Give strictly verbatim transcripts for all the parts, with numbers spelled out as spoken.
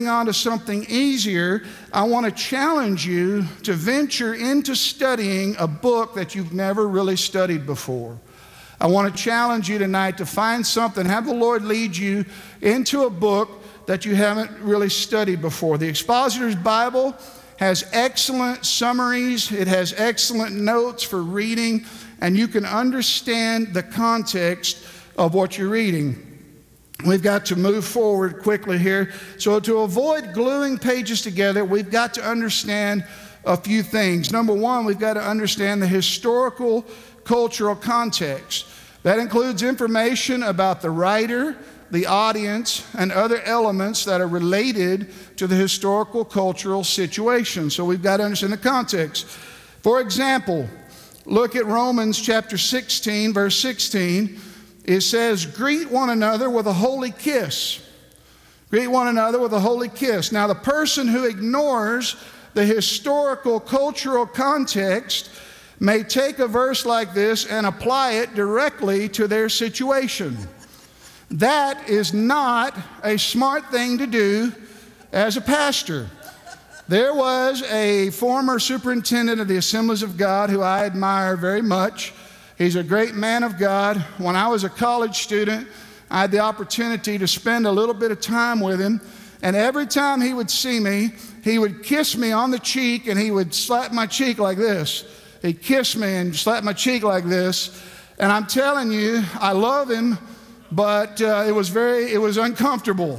on to something easier, I want to challenge you to venture into studying a book that you've never really studied before. I want to challenge you tonight to find something, have the Lord lead you into a book that you haven't really studied before. The Expositor's Bible has excellent summaries, it has excellent notes for reading, and you can understand the context of what you're reading. We've got to move forward quickly here. So to avoid gluing pages together, we've got to understand a few things. Number one, we've got to understand the historical, cultural context. That includes information about the writer, the audience, and other elements that are related to the historical, cultural situation. So we've got to understand the context. For example, look at Romans chapter sixteen, verse sixteen. It says, greet one another with a holy kiss. Greet one another with a holy kiss. Now, the person who ignores the historical, cultural context may take a verse like this and apply it directly to their situation. That is not a smart thing to do as a pastor. There was a former superintendent of the Assemblies of God who I admire very much. He's a great man of God. When I was a college student, I had the opportunity to spend a little bit of time with him. And every time he would see me, he would kiss me on the cheek and he would slap my cheek like this. He'd kiss me and slap my cheek like this. And I'm telling you, I love him, but uh, it was very, it was uncomfortable.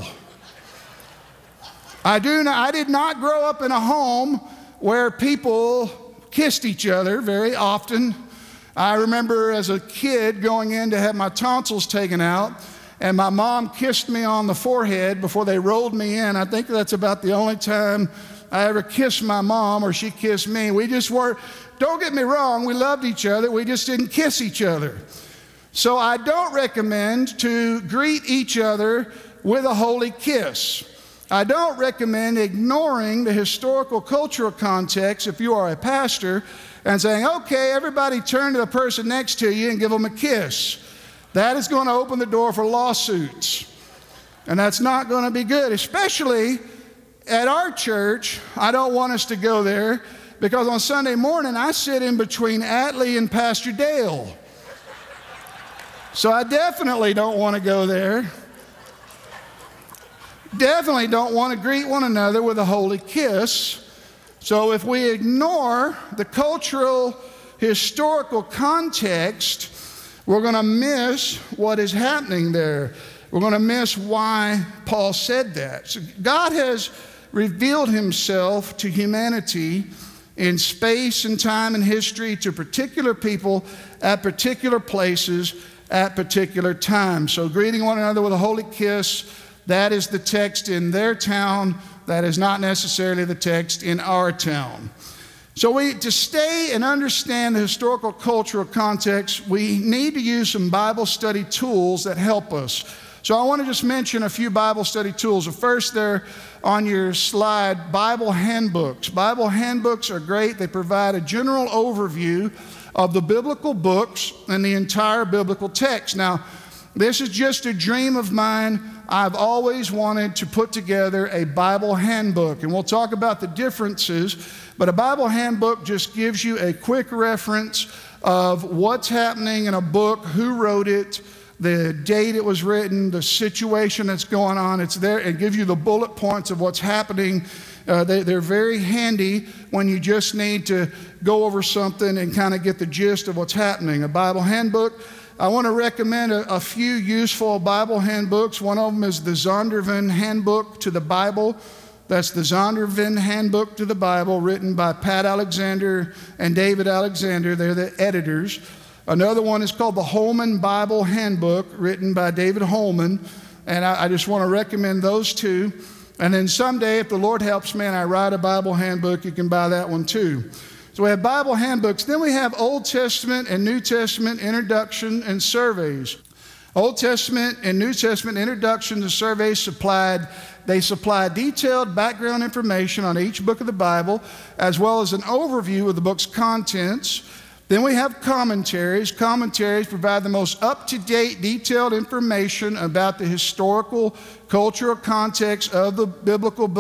I do not, I did not grow up in a home where people kissed each other very often. I remember as a kid going in to have my tonsils taken out, and my mom kissed me on the forehead before they rolled me in. I think that's about the only time I ever kissed my mom or she kissed me. We just were, don't get me wrong, we loved each other, we just didn't kiss each other. So I don't recommend to greet each other with a holy kiss. I don't recommend ignoring the historical, cultural context if you are a pastor and saying, okay, everybody turn to the person next to you and give them a kiss. That is going to open the door for lawsuits. And that's not going to be good, especially at our church. I don't want us to go there because on Sunday morning, I sit in between Atlee and Pastor Dale. So I definitely don't want to go there. Definitely don't want to greet one another with a holy kiss. So if we ignore the cultural, historical context, we're going to miss what is happening there. We're going to miss why Paul said that. So God has revealed himself to humanity in space and time and history to particular people at particular places at particular times. So greeting one another with a holy kiss, that is the text in their town. That is not necessarily the text in our town. So we, to stay and understand the historical, cultural context, we need to use some Bible study tools that help us. So I want to just mention a few Bible study tools. The first there on your slide, Bible handbooks. Bible handbooks are great. They provide a general overview of the biblical books and the entire biblical text. Now, this is just a dream of mine. I've always wanted to put together a Bible handbook, and we'll talk about the differences, but a Bible handbook just gives you a quick reference of what's happening in a book, who wrote it, the date it was written, the situation that's going on. It's there. It gives you the bullet points of what's happening. Uh, they, they're very handy when you just need to go over something and kind of get the gist of what's happening. A Bible handbook. I want to recommend a, a few useful Bible handbooks. One of them is the Zondervan Handbook to the Bible. That's the Zondervan Handbook to the Bible, written by Pat Alexander and David Alexander. They're the editors. Another one is called the Holman Bible Handbook, written by David Holman. And I, I just want to recommend those two. And then someday, if the Lord helps me and I write a Bible handbook, you can buy that one too. So we have Bible handbooks. Then we have Old Testament and New Testament introduction and surveys. Old Testament and New Testament introductions and surveys supplied, they supply detailed background information on each book of the Bible, as well as an overview of the book's contents. Then we have commentaries. Commentaries provide the most up-to-date, detailed information about the historical, cultural context of the biblical book.